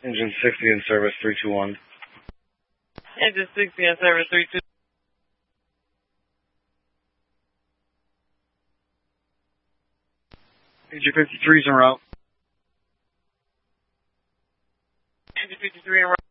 Engine 60 in service 321. Engine 60 in service 32. Engine 53's en route. Engine 53 en route.